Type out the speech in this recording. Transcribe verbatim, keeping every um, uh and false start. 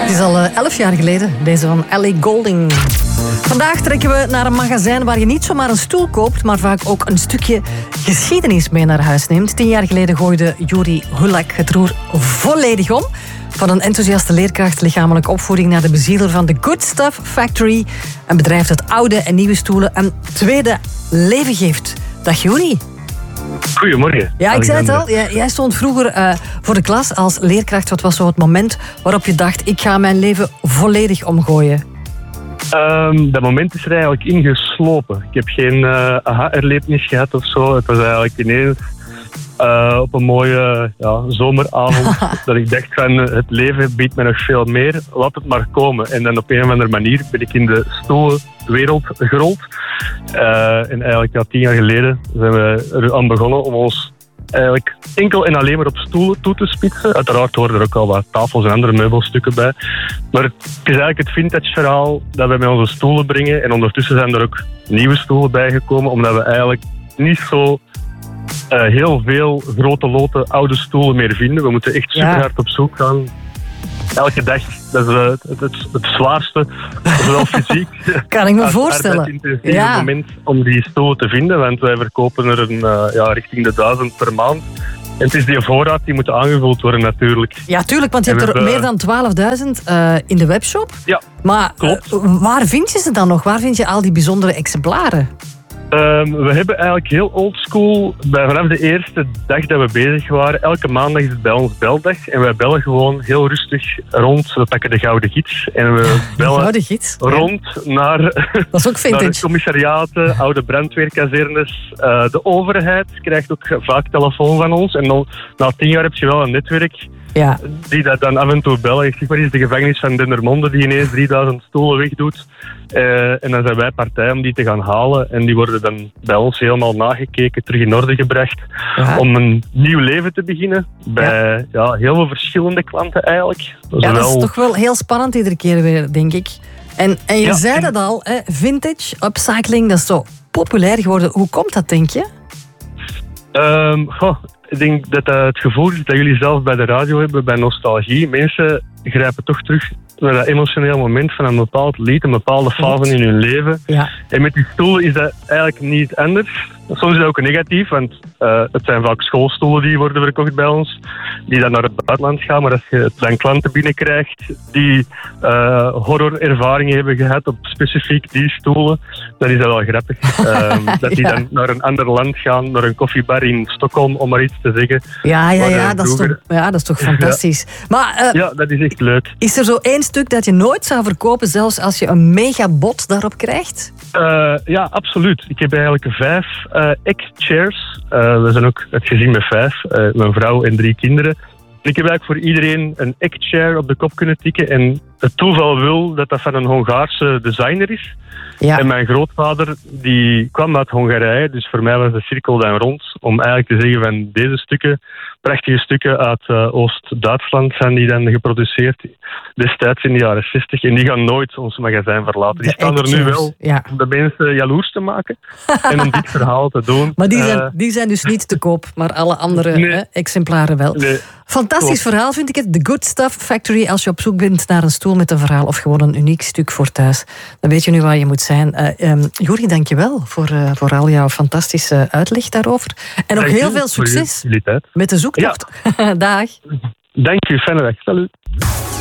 Het is al elf jaar geleden, deze van Ellie Goulding. Vandaag trekken we naar een magazijn waar je niet zomaar een stoel koopt, maar vaak ook een stukje geschiedenis mee naar huis neemt. Tien jaar geleden gooide Juri Hulak het roer volledig om. Van een enthousiaste leerkracht lichamelijke opvoeding naar de bezieler van de Good Stuff Factory. Een bedrijf dat oude en nieuwe stoelen een tweede leven geeft. Dag Juri. Goedemorgen. Ja, ik zei het al. Jij, jij stond vroeger uh, voor de klas als leerkracht. Wat was zo het moment waarop je dacht, ik ga mijn leven volledig omgooien? Um, dat moment is er eigenlijk ingeslopen. Ik heb geen uh, aha-erlevenis gehad of zo. Het was eigenlijk ineens uh, op een mooie ja, zomeravond dat ik dacht van het leven biedt me nog veel meer. Laat het maar komen. En dan op een of andere manier ben ik in de stoelwereld gerold. Uh, en eigenlijk ja, tien jaar geleden zijn we er aan begonnen om ons eigenlijk enkel en alleen maar op stoelen toe te spitsen. Uiteraard horen er ook al wat tafels en andere meubelstukken bij. Maar het is eigenlijk het vintage verhaal dat we met onze stoelen brengen. En ondertussen zijn er ook nieuwe stoelen bijgekomen, omdat we eigenlijk niet zo uh, heel veel grote loten oude stoelen meer vinden. We moeten echt super hard op zoek gaan. Elke dag. Dat is uh, het, het, het zwaarste, zowel fysiek kan ik me voorstellen. Het intensieve ja. moment om die stoelen te vinden, want wij verkopen er een, uh, ja, richting de duizend per maand. En het is die voorraad die moet aangevuld worden natuurlijk. Ja, tuurlijk, want je hebt er hebben, meer dan twaalfduizend uh, in de webshop. Ja, maar klopt. Uh, waar vind je ze dan nog? Waar vind je al die bijzondere exemplaren? Um, we hebben eigenlijk heel oldschool, bij vanaf de eerste dag dat we bezig waren, elke maandag is het bij ons beldag. En wij bellen gewoon heel rustig rond. We pakken de gouden gids en we bellen gouden gids, rond ja. naar, dat is ook vintage. naar de commissariaten, oude brandweerkazernes. Uh, de overheid krijgt ook vaak telefoon van ons. En dan, na tien jaar heb je wel een netwerk ja. die dat dan af en toe bellen. Ik zeg maar eens de gevangenis van Dendermonde die ineens drieduizend stoelen wegdoet. Uh, en dan zijn wij partij om die te gaan halen. En die worden dan bij ons helemaal nagekeken, terug in orde gebracht. Ja. Om een nieuw leven te beginnen. Bij ja. Ja, heel veel verschillende klanten eigenlijk. Ja, Zowel... dat is toch wel heel spannend iedere keer weer, denk ik. En, en je ja, zei dat al, hè, vintage, upcycling, dat is zo populair geworden. Hoe komt dat, denk je? Um, goh, ik denk dat uh, het gevoel is dat jullie zelf bij de radio hebben, bij nostalgie. Mensen grijpen toch terug naar dat emotioneel moment van een bepaald lied, een bepaalde fase in hun leven. Ja. En met die stoelen is dat eigenlijk niet anders. Soms is dat ook negatief, want uh, het zijn vaak schoolstoelen die worden verkocht bij ons, die dan naar het buitenland gaan. Maar als je dan klanten binnenkrijgt die uh, horrorervaringen hebben gehad op specifiek die stoelen, dan is dat wel grappig. Um, dat die ja. dan naar een ander land gaan, naar een koffiebar in Stockholm, om maar iets te zeggen. Ja, ja, ja, dat, vroeger... is toch, ja dat is toch fantastisch. Ja. Maar, uh, ja, dat is echt leuk. Is er zo één stuk dat je nooit zou verkopen, zelfs als je een megabod daarop krijgt? Uh, ja, absoluut. Ik heb eigenlijk vijf uh, ex-chairs. Uh, we zijn ook het gezin met vijf. Uh, mijn vrouw en drie kinderen. Ik heb eigenlijk voor iedereen een ex-chair op de kop kunnen tikken. En het toeval wil dat dat van een Hongaarse designer is. Ja. En mijn grootvader die kwam uit Hongarije. Dus voor mij was de cirkel dan rond. Om eigenlijk te zeggen van deze stukken, prachtige stukken uit uh, Oost-Duitsland zijn die dan geproduceerd destijds in de jaren zestig. En die gaan nooit ons magazijn verlaten. Die de staan er nu wel ja. om de mensen jaloers te maken. En om dit verhaal te doen. Maar die zijn, uh, die zijn dus niet te koop, maar alle andere nee. hè, exemplaren wel. Nee. Fantastisch Klopt. verhaal vind ik het. The Good Stuff Factory. Als je op zoek bent naar een stoel met een verhaal of gewoon een uniek stuk voor thuis, dan weet je nu waar je moet zijn. Uh, um, Juri, dank je wel voor, uh, voor al jouw fantastische uitleg daarover. En nog heel veel succes met de zoektocht. Ja. Dag. Dank u, fijne dag. Salut.